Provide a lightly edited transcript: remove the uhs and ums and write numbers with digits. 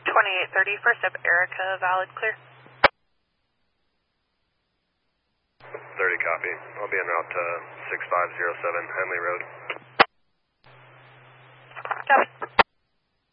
2830, first up Erica, valid, clear. 30 copy. I'll be en route to 6507 Henley Road.